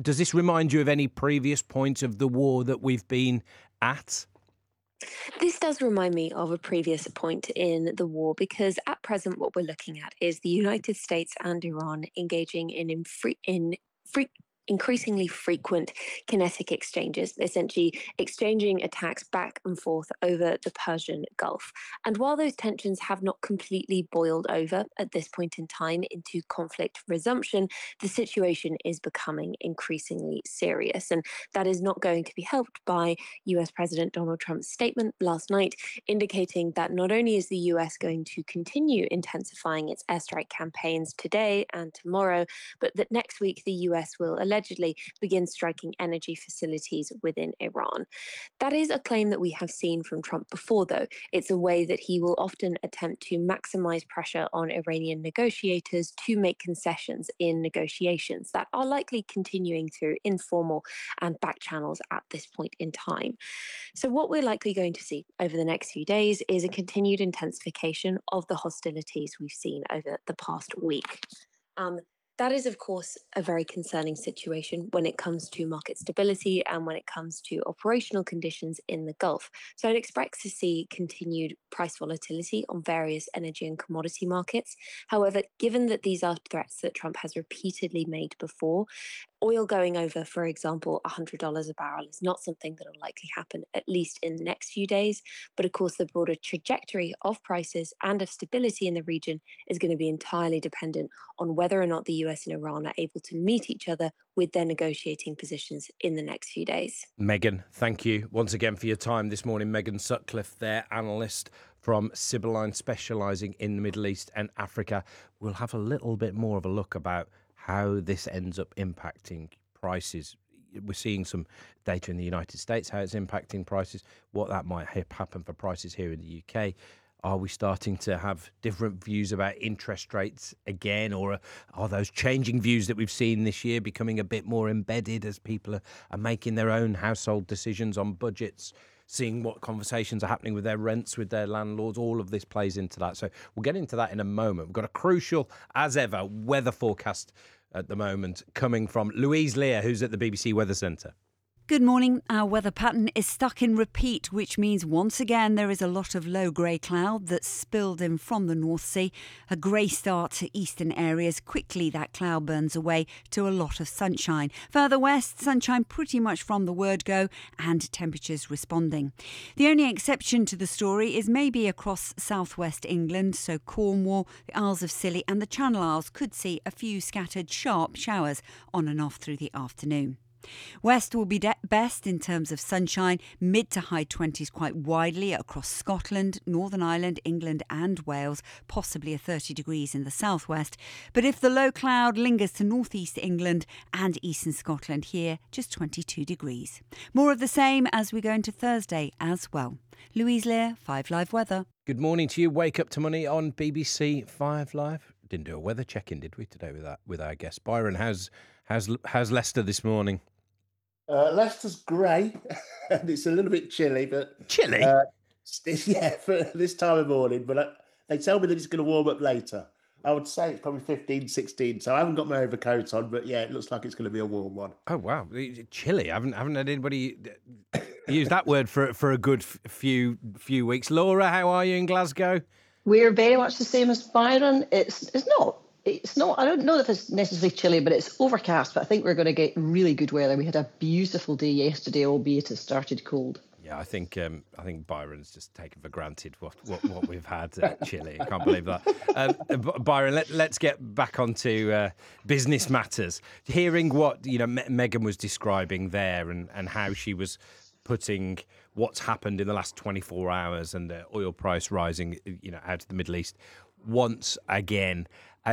Does this remind you of any previous point of the war that we've been at? This does remind me of a previous point in the war because at present, what we're looking at is the United States and Iran engaging in increasingly frequent kinetic exchanges, essentially exchanging attacks back and forth over the Persian Gulf. And while those tensions have not completely boiled over at this point in time into conflict resumption, the situation is becoming increasingly serious. And that is not going to be helped by US President Donald Trump's statement last night, indicating that not only is the US going to continue intensifying its airstrike campaigns today and tomorrow, but that next week the US will allegedly begin striking energy facilities within Iran. That is a claim that we have seen from Trump before, though. It's a way that he will often attempt to maximize pressure on Iranian negotiators to make concessions in negotiations that are likely continuing through informal and back channels at this point in time. So, what we're likely going to see over the next few days is a continued intensification of the hostilities we've seen over the past week. Um, that is, of course, a very concerning situation when it comes to market stability and when it comes to operational conditions in the Gulf. So I'd expect to see continued price volatility on various energy and commodity markets. However, given that these are threats that Trump has repeatedly made before, oil going over, for example, $100 a barrel is not something that will likely happen, at least in the next few days. But of course, the broader trajectory of prices and of stability in the region is going to be entirely dependent on whether or not the US and Iran are able to meet each other with their negotiating positions in the next few days. Megan, thank you once again for your time this morning. Megan Sutcliffe, their analyst from Sibylline, specialising in the Middle East and Africa. We'll have a little bit more of a look about how this ends up impacting prices. We're seeing some data in the United States, how it's impacting prices, what that might happen for prices here in the UK. Are we starting to have different views about interest rates again, or are those changing views that we've seen this year becoming a bit more embedded as people are making their own household decisions on budgets, seeing what conversations are happening with their rents, with their landlords? All of this plays into that. So we'll get into that in a moment. We've got a crucial, as ever, weather forecast at the moment coming from Louise Lear, who's at the BBC Weather Centre. Good morning. Our weather pattern is stuck in repeat, which means once again there is a lot of low grey cloud that's spilled in from the North Sea. A grey start to eastern areas. Quickly that cloud burns away to a lot of sunshine. Further west, sunshine pretty much from the word go and temperatures responding. The only exception to the story is maybe across southwest England, so Cornwall, the Isles of Scilly and the Channel Isles could see a few scattered sharp showers on and off through the afternoon. West will be best in terms of sunshine, mid to high 20s quite widely across Scotland, Northern Ireland, England and Wales, possibly a 30 degrees in the southwest. But if the low cloud lingers to northeast England and eastern Scotland here, just 22 degrees. More of the same as we go into Thursday as well. Louise Lear, 5 Live Weather. Good morning to you. Wake Up to Money on BBC 5 Live. Didn't do a weather check-in, did we, today with our guest Byron? How's Leicester this morning? Leicester's grey, and it's a little bit chilly, but Chilly? Yeah, for this time of morning. But they tell me that it's going to warm up later. I would say it's probably 15, 16. So I haven't got my overcoat on, but yeah, it looks like it's going to be a warm one. Oh wow, chilly! I haven't had anybody use that word for a good few weeks. Laura, how are you in Glasgow? We're very much the same as Byron. It's not. I don't know if it's necessarily chilly, but it's overcast. But I think we're going to get really good weather. We had a beautiful day yesterday, albeit it started cold. Yeah, I think Byron's just taken for granted what we've had at Chile. I can't believe that. Byron, let's get back onto business matters. Hearing what Megan was describing there and how she was putting what's happened in the last 24 hours and the oil price rising, out of the Middle East once again.